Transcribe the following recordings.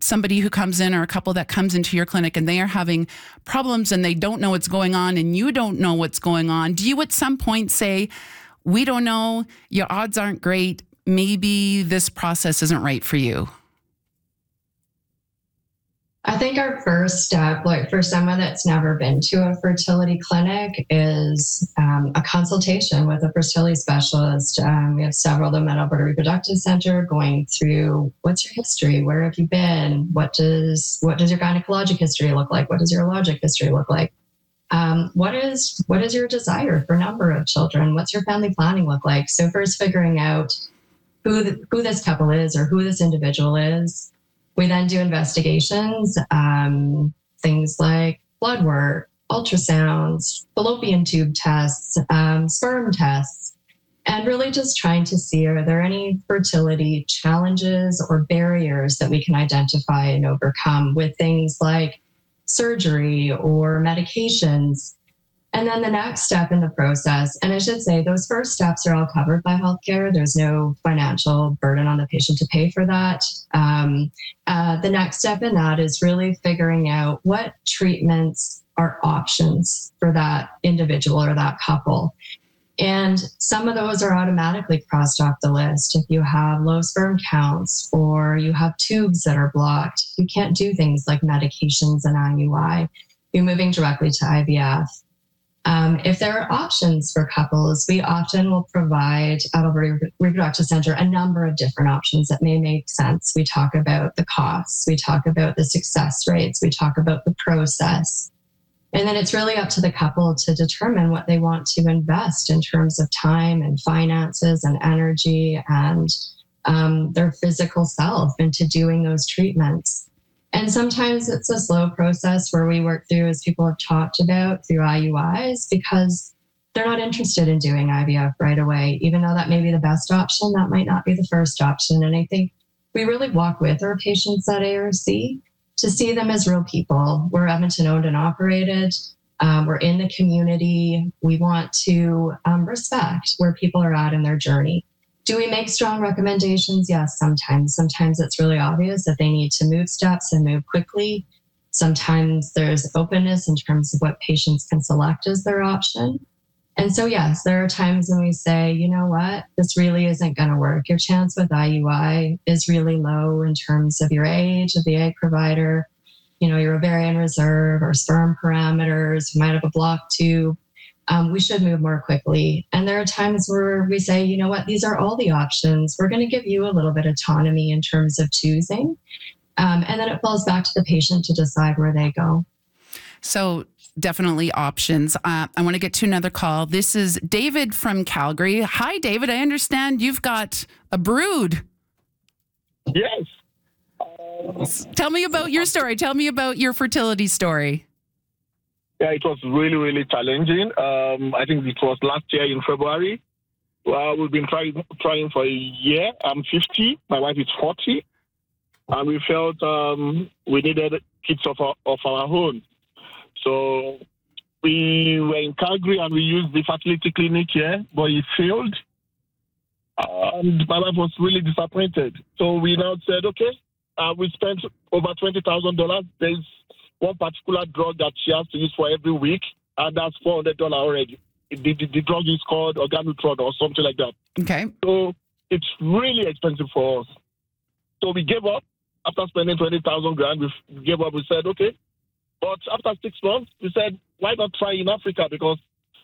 somebody who comes in or a couple that comes into your clinic and they are having problems and they don't know what's going on and you don't know what's going on, do you at some point say, we don't know, your odds aren't great, maybe this process isn't right for you? I think our first step, like for someone that's never been to a fertility clinic, is a consultation with a fertility specialist. We have several of them at Alberta Reproductive Center going through what's your history, where have you been, what does your gynecologic history look like, what does your urologic history look like, what is your desire for number of children, what's your family planning look like. So first figuring out who this couple is or who this individual is. We then do investigations, things like blood work, ultrasounds, fallopian tube tests, sperm tests, and really just trying to see, are there any fertility challenges or barriers that we can identify and overcome with things like surgery or medications. And then the next step in the process, and I should say those first steps are all covered by healthcare. There's no financial burden on the patient to pay for that. The next step in that is really figuring out what treatments are options for that individual or that couple. And some of those are automatically crossed off the list. If you have low sperm counts or you have tubes that are blocked, you can't do things like medications and IUI. You're moving directly to IVF. If there are options for couples, we often will provide at Alberta Reproductive Center a number of different options that may make sense. We talk about the costs, we talk about the success rates, we talk about the process. And then it's really up to the couple to determine what they want to invest in terms of time and finances and energy and their physical self into doing those treatments. And sometimes it's a slow process where we work through, as people have talked about, through IUIs, because they're not interested in doing IVF right away. Even though that may be the best option, that might not be the first option. And I think we really walk with our patients at ARC to see them as real people. We're Edmonton owned and operated. We're in the community. We want to respect where people are at in their journey. Do we make strong recommendations? Yes, sometimes. Sometimes it's really obvious that they need to move steps and move quickly. Sometimes there's openness in terms of what patients can select as their option. And so, yes, there are times when we say, you know what, this really isn't going to work. Your chance with IUI is really low in terms of your age, of the egg provider, your ovarian reserve or sperm parameters. You might have a blocked tube. We should move more quickly. And there are times where we say, you know what, these are all the options. We're going to give you a little bit of autonomy in terms of choosing. And then it falls back to the patient to decide where they go. So definitely options. I want to get to another call. This is David from Calgary. Hi, David. I understand you've got a brood. Yes. Tell me about your story. Tell me about your fertility story. Yeah, it was really, really challenging. I think it was last year in February. We've been trying for a year. I'm 50. My wife is 40. And we felt we needed kids of our own. So we were in Calgary and we used the fertility clinic here, but it failed. And my wife was really disappointed. So we now said, okay, we spent over $20,000. There's one particular drug that she has to use for every week, and that's $400 already. The drug is called Organotron or something like that. Okay. So it's really expensive for us. So we gave up. After spending $20,000, we gave up. We said, okay. But after 6 months, we said, why not try in Africa? Because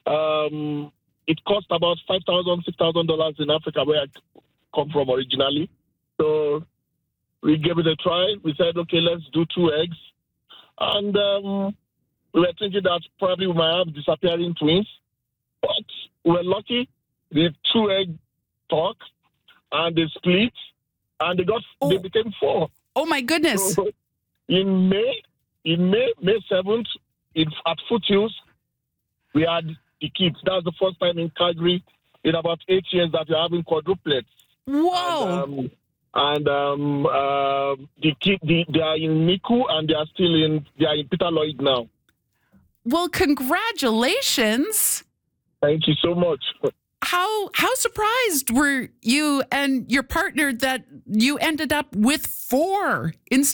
it cost about $5,000, $6,000 in Africa, where I come from originally. So we gave it a try. We said, okay, let's do 2 eggs. And we were thinking that probably we might have disappearing twins. But we were lucky. The 2 egg talk and they split and they became 4. Oh my goodness. So in May 7th, at Foothills, we had the kids. That's the first time in Calgary in about 8 years that we're having quadruplets. Whoa. The kid, they are in NICU and they are in Peter Lloyd now. Well, congratulations. Thank you so much. How surprised were you and your partner that you ended up with 4 instead